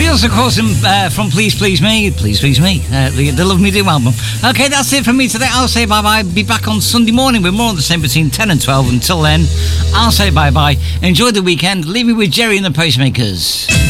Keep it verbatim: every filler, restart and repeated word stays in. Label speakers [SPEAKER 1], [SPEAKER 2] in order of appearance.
[SPEAKER 1] Beatles, of course, uh, from Please Please Me, Please Please Me, uh, the, the Love Me Do album. Okay, that's it from me today. I'll say bye-bye. Be back on Sunday morning with more of the same between ten and twelve. Until then, I'll say bye-bye. Enjoy the weekend. Leave me with Jerry and the Pacemakers.